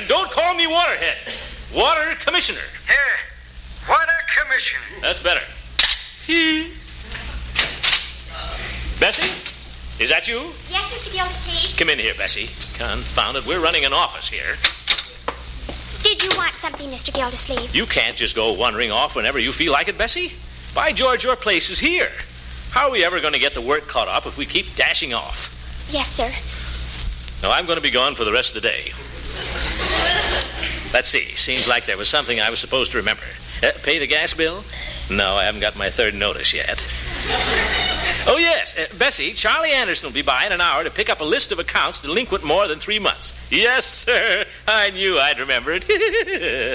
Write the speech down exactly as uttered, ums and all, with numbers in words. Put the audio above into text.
And don't call me Waterhead. Water Commissioner. Yeah, Water Commissioner. That's better. Bessie, is that you? Yes, Mister Gildersleeve. Come in here, Bessie. Confound it, we're running an office here. Did you want something, Mister Gildersleeve? You can't just go wandering off whenever you feel like it, Bessie. By George, your place is here. How are we ever going to get the work caught up if we keep dashing off? Yes, sir. Now, I'm going to be gone for the rest of the day. Let's see. Seems like there was something I was supposed to remember. Uh, pay the gas bill? No, I haven't got my third notice yet. Oh, yes. Uh, Bessie, Charlie Anderson will be by in an hour to pick up a list of accounts delinquent more than three months. Yes, sir. I knew I'd remember it.